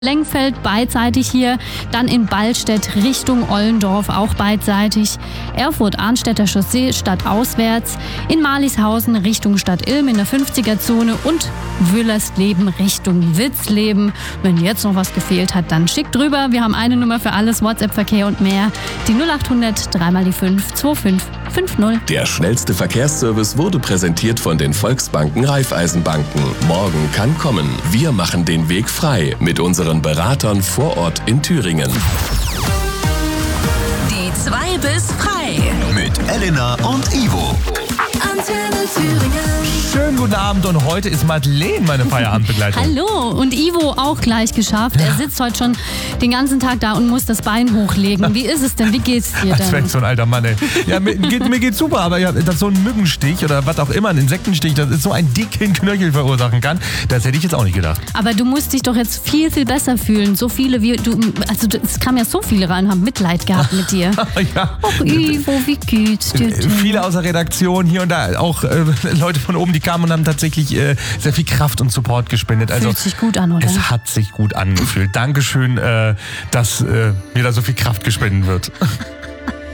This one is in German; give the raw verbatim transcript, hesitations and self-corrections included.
Lengfeld beidseitig hier, dann in Ballstedt Richtung Ollendorf auch beidseitig, Erfurt-Arnstädter Chaussee stadtauswärts, in Marlishausen Richtung Stadt Ilm in der fünfziger-Zone und Wüllersleben Richtung Witzleben. Wenn jetzt noch was gefehlt hat, dann schickt drüber. Wir haben eine Nummer für alles, WhatsApp-Verkehr und mehr. Die null acht hundert drei mal die fünf zwei fünf fünf null. Der schnellste Verkehrsservice wurde präsentiert von den Volksbanken Raiffeisenbanken. Morgen kann kommen. Wir machen den Weg frei mit unseren Beratern vor Ort in Thüringen. Die zwei bis frei. Mit Elena und Ivo. Antenne Thüringen. Schönen guten Abend und heute ist Madeleine meine Feierabendbegleitung. Hallo, und Ivo auch gleich geschafft. Er sitzt heute schon den ganzen Tag da und muss das Bein hochlegen. Wie ist es denn? Wie geht's dir Als wenn denn? so ein alter Mann, ey. Ja, mir, geht, mir geht's super, aber ja, dass so ein Mückenstich oder was auch immer, ein Insektenstich, das ist so einen dicken Knöchel verursachen kann, das hätte ich jetzt auch nicht gedacht. Aber du musst dich doch jetzt viel, viel besser fühlen. So viele wie du, also es kamen ja so viele rein und haben Mitleid gehabt mit dir. Ja. Ach Ivo, wie geht's dir denn? Viele aus der Redaktion hier und da, auch äh, Leute von oben, die kamen und haben tatsächlich äh, sehr viel Kraft und Support gespendet. Also, Fühlt sich gut an, oder? Es hat sich gut angefühlt. Dankeschön, äh, dass äh, mir da so viel Kraft gespendet wird.